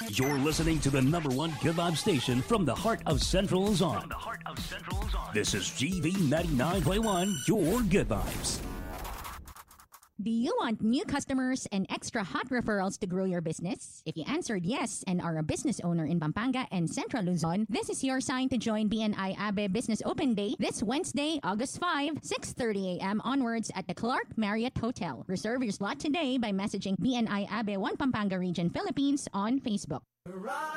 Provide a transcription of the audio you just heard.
You're listening to the #1 good vibe station from the heart of Central Luzon. This is GV 99.1, your good vibes. Do you want new customers and extra hot referrals to grow your business? If you answered yes and are a business owner in Pampanga and Central Luzon, this is your sign to join BNI Abe Business Open Day this Wednesday, August 5, 6:30 a.m. onwards at the Clark Marriott Hotel. Reserve your slot today by messaging BNI Abe 1 Pampanga Region Philippines on Facebook.